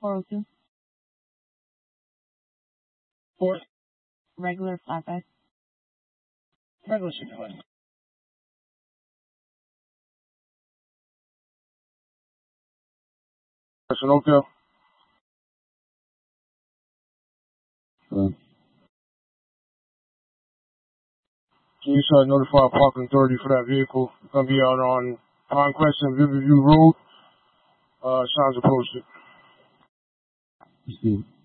402. Four. Regular flatbed. Regular Chick-fil-A. Okay. You should notify parking authority for that vehicle. It's gonna be out on Conquest and Riverview Road. Signs are posted.